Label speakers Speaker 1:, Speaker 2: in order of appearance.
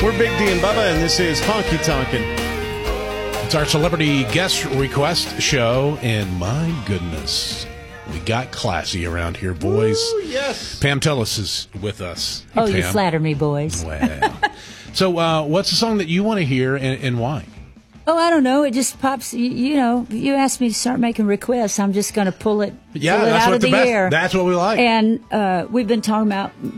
Speaker 1: We're Big D and Bubba, and this is Honky Tonkin'.
Speaker 2: It's our celebrity guest request show, and my goodness, we got classy around here, boys.
Speaker 1: Ooh, yes.
Speaker 2: Pam Tillis is with us. Hey,
Speaker 3: Oh, you
Speaker 2: Pam.
Speaker 3: flatter me, boys.
Speaker 2: Wow. So, what's the song that you want to hear, and why?
Speaker 3: Oh, I don't know. It just pops. You know, you asked me to start making requests. I'm just going to pull it
Speaker 2: Yeah,
Speaker 3: out
Speaker 2: that's
Speaker 3: of
Speaker 2: what
Speaker 3: the
Speaker 2: best.
Speaker 3: air.
Speaker 2: That's what we like.
Speaker 3: And we've been talking about